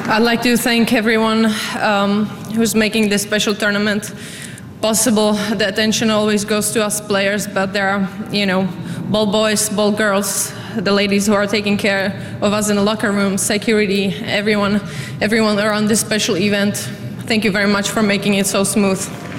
I'd like to thank everyone who's making this special tournament possible. The attention always goes to us players, but there are, ball boys, ball girls, the ladies who are taking care of us in the locker room, security, everyone around this special event. Thank you very much for making it so smooth.